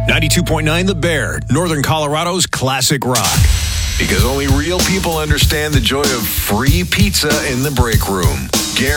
92.9 The Bear, Northern Colorado's classic rock. Because only real people understand the joy of free pizza in the break room.